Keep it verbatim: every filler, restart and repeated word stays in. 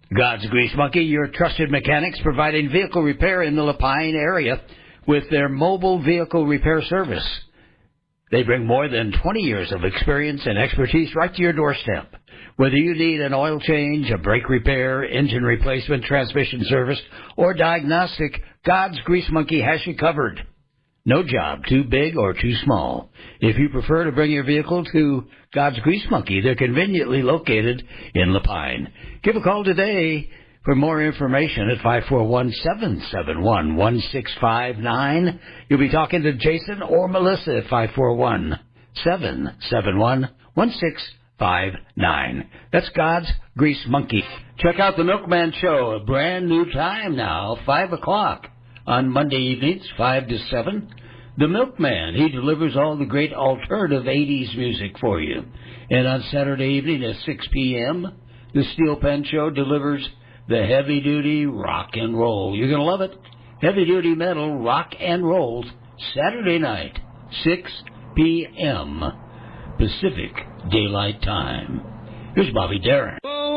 God's Grease Monkey, your trusted mechanics providing vehicle repair in the Lapine area with their mobile vehicle repair service. They bring more than twenty years of experience and expertise right to your doorstep. Whether you need an oil change, a brake repair, engine replacement, transmission service, or diagnostic, God's Grease Monkey has you covered. No job too big or too small. If you prefer to bring your vehicle to God's Grease Monkey, they're conveniently located in Lapine. Give a call today for more information at five four one, seven seven one, one six five nine. You'll be talking to Jason or Melissa at five four one, seven seven one, one six five nine. That's God's Grease Monkey. Check out the Milkman Show, a brand new time now, five o'clock on Monday evenings, five to seven. The Milkman, he delivers all the great alternative eighties music for you. And on Saturday evening at six p.m., the Steel Pen Show delivers the heavy-duty rock and roll. You're going to love it. Heavy-duty metal rock and rolls, Saturday night, six p.m. Pacific Daylight Time. Here's Bobby Darin.